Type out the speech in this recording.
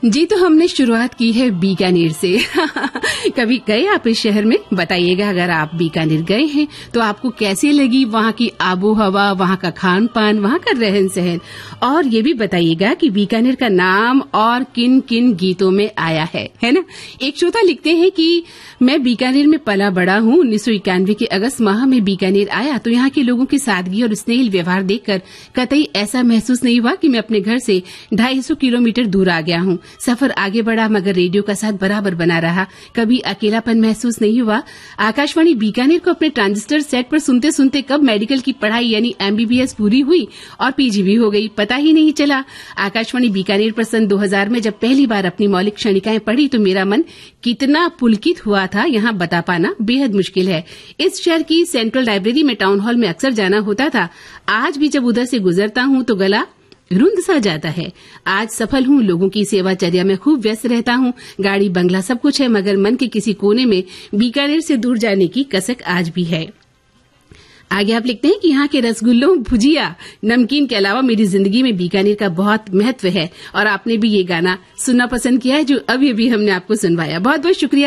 जी, तो हमने शुरुआत की है बीकानेर से। कभी गए आप इस शहर में? बताइएगा अगर आप बीकानेर गए हैं तो आपको कैसी लगी वहाँ की आबो हवा, वहाँ का खान पान, वहाँ का रहन सहन, और ये भी बताइएगा कि बीकानेर का नाम और किन किन गीतों में आया है ना। एक श्रोता लिखते हैं कि मैं बीकानेर में पला बड़ा हूँ। 1991 के अगस्त माह में बीकानेर आया तो यहाँ के लोगों की सादगी और स्नेहिल व्यवहार देखकर कतई ऐसा महसूस नहीं हुआ कि मैं अपने घर से 250 किलोमीटर दूर आ गया हूँ। सफर आगे बढ़ा मगर रेडियो का साथ बराबर बना रहा, कभी अकेलापन महसूस नहीं हुआ। आकाशवाणी बीकानेर को अपने ट्रांजिस्टर सेट पर सुनते सुनते कब मेडिकल की पढ़ाई यानी MBBS पूरी हुई और PG भी हो गई, पता ही नहीं चला। आकाशवाणी बीकानेर पर सन 2000 में जब पहली बार अपनी मौलिक क्षणिकाएं पढ़ी तो मेरा मन कितना पुलकित हुआ था यहाँ बता पाना बेहद मुश्किल है। इस शहर की सेंट्रल लाइब्रेरी में टाउन हॉल में अक्सर जाना होता था। आज भी जब उधर से गुजरता हूँ तो गला रुंध सा जाता है। आज सफल हूँ, लोगों की सेवाचर्या में खूब व्यस्त रहता हूँ, गाड़ी बंगला सब कुछ है, मगर मन के किसी कोने में बीकानेर से दूर जाने की कसक आज भी है। आगे आप लिखते हैं कि यहाँ के रसगुल्लों, भुजिया, नमकीन के अलावा मेरी जिंदगी में बीकानेर का बहुत महत्व है और आपने भी ये गाना सुनना पसंद किया है जो अभी अभी हमने आपको सुनवाया। बहुत बहुत शुक्रिया।